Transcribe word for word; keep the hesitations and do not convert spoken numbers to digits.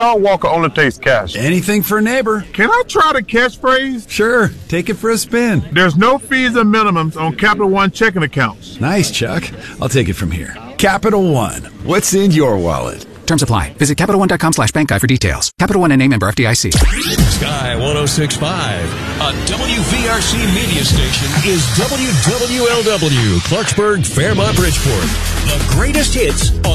John Walker only takes cash. Anything for a neighbor. Can I try the catchphrase? Sure, take it for a spin. There's no fees or minimums on Capital One checking accounts. Nice, Chuck. I'll take it from here. Capital One. What's in your wallet? Terms apply. Visit CapitalOne.com slash bank guide for details. Capital One and a member F D I C. Sky one oh six point five, a W V R C media station, is W W L W, Clarksburg, Fairmont, Bridgeport. The greatest hits on